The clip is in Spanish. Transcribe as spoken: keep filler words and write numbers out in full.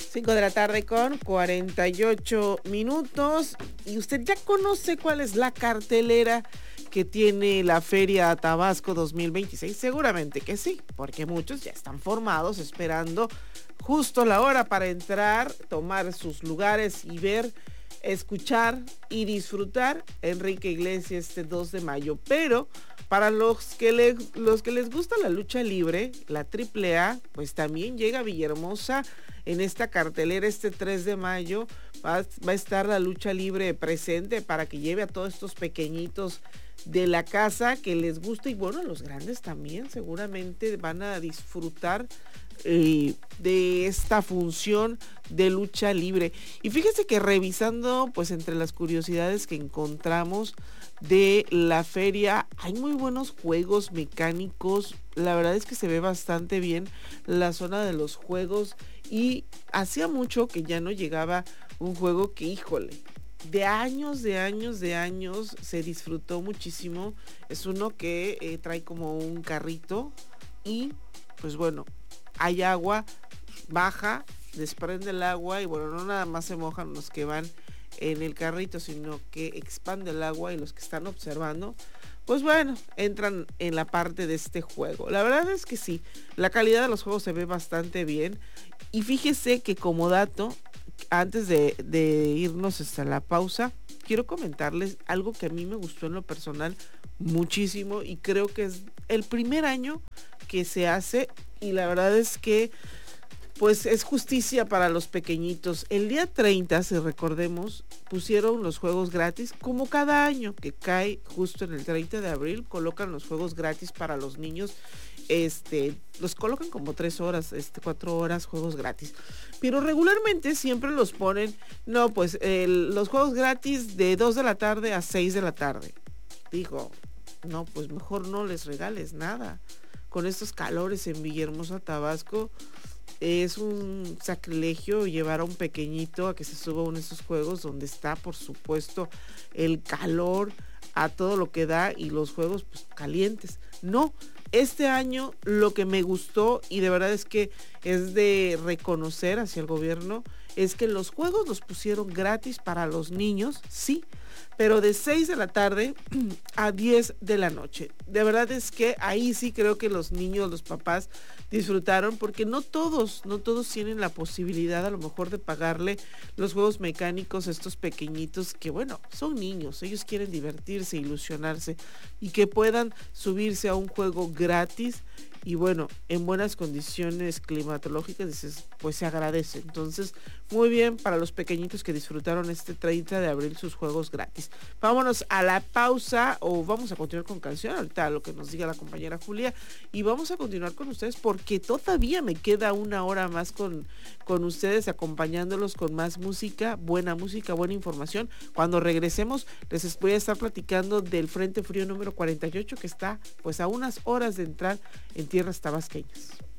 Cinco de la tarde con cuarenta y ocho minutos. ¿Y usted ya conoce cuál es la cartelera que tiene la Feria Tabasco dos mil veintiséis? Seguramente que sí, porque muchos ya están formados esperando justo la hora para entrar, tomar sus lugares y ver, escuchar y disfrutar Enrique Iglesias este dos de mayo. Pero para los que, le, los que les gusta la lucha libre, la triple A, pues también llega a Villahermosa en esta cartelera este tres de mayo. Va, va a estar la lucha libre presente para que lleve a todos estos pequeñitos de la casa que les gusta, y bueno, los grandes también seguramente van a disfrutar eh, de esta función de lucha libre. Y fíjese que revisando pues entre las curiosidades que encontramos de la feria, hay muy buenos juegos mecánicos. La verdad es que se ve bastante bien la zona de los juegos, y hacía mucho que ya no llegaba un juego que, híjole, de años, de años, de años se disfrutó muchísimo. Es uno que eh, trae como un carrito y pues bueno, hay agua, baja, desprende el agua y bueno, no nada más se mojan los que van en el carrito, sino que expande el agua y los que están observando, pues bueno, entran en la parte de este juego. La verdad es que sí, la calidad de los juegos se ve bastante bien. Y fíjese que como dato, antes de, de irnos hasta la pausa, quiero comentarles algo que a mí me gustó en lo personal muchísimo, y creo que es el primer año que se hace, y la verdad es que pues es justicia para los pequeñitos. El día treinta, si recordemos, pusieron los juegos gratis, como cada año que cae justo en el treinta de abril, colocan los juegos gratis para los niños. Este, los colocan como tres horas, este, cuatro horas, juegos gratis. Pero regularmente siempre los ponen, no, pues el, los juegos gratis de dos de la tarde a seis de la tarde. Digo, no, pues mejor no les regales nada. Con estos calores en Villahermosa, Tabasco, es un sacrilegio llevar a un pequeñito a que se suba a uno de esos juegos donde está, por supuesto, el calor a todo lo que da y los juegos pues calientes. No, este año lo que me gustó, y de verdad es que es de reconocer hacia el gobierno, es que los juegos los pusieron gratis para los niños, sí, pero de seis de la tarde a diez de la noche. De verdad es que ahí sí creo que los niños, los papás disfrutaron, porque no todos, no todos tienen la posibilidad a lo mejor de pagarle los juegos mecánicos a estos pequeñitos que, bueno, son niños, ellos quieren divertirse, ilusionarse, y que puedan subirse a un juego gratis y bueno, en buenas condiciones climatológicas, dices, pues se agradece. Entonces, muy bien para los pequeñitos que disfrutaron este treinta de abril sus juegos gratis. Vámonos a la pausa, o vamos a continuar con canción, ahorita lo que nos diga la compañera Julia, y vamos a continuar con ustedes porque todavía me queda una hora más con, con ustedes, acompañándolos con más música, buena música, buena información. Cuando regresemos les voy a estar platicando del Frente Frío número cuarenta y ocho, que está pues a unas horas de entrar en tierras tabasqueñas.